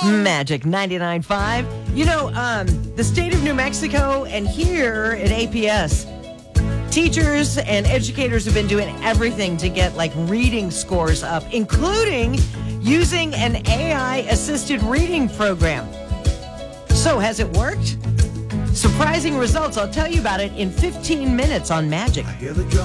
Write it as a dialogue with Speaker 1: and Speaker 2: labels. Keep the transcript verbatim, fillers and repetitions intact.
Speaker 1: Magic ninety-nine point five. You know, um, the state of New Mexico and here at A P S, teachers and educators have been doing everything to get like reading scores up, including using an A I-assisted reading program. So has it worked? Surprising results. I'll tell you about it in fifteen minutes on Magic.
Speaker 2: I hear the drum.